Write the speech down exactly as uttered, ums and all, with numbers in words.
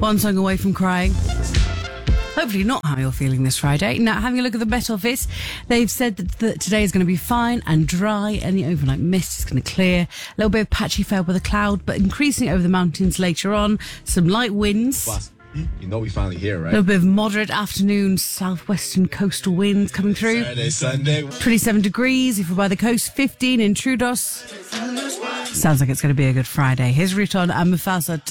One song away from crying. Hopefully not how you're feeling this Friday. Now, having a look at the Met Office, they've said that, that today is going to be fine and dry, and the overnight mist is going to clear. A little bit of patchy fair weather cloud, but increasing over the mountains later on. Some light winds. Boss, you know we finally here, right? A little bit of moderate afternoon southwestern coastal winds coming through. Saturday, Sunday. twenty-seven degrees if you're by the coast, fifteen in Troodos. Sounds like it's going to be a good Friday. Here's Riton and Mufasa.